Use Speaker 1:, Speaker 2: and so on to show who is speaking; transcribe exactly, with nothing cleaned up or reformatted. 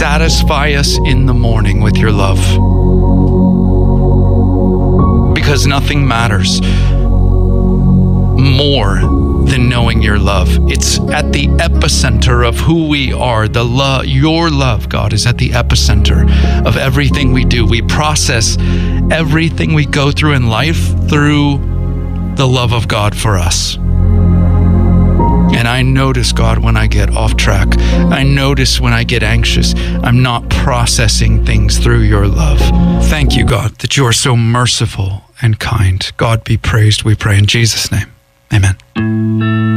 Speaker 1: satisfy us in the morning with your love. Because nothing matters more than knowing your love. It's at the epicenter of who we are. The love, your love, God, is at the epicenter of everything we do. We process everything we go through in life through the love of God for us. And I notice, God, when I get off track. I notice when I get anxious. I'm not processing things through your love. Thank you, God, that you are so merciful and kind. God be praised, we pray in Jesus' name. Amen.